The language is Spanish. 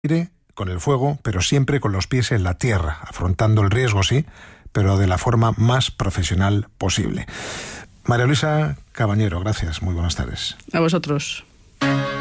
con el fuego, pero siempre con los pies en la tierra, afrontando el riesgo, sí, pero de la forma más profesional posible. María Luisa Cabañero, gracias, muy buenas tardes. A vosotros.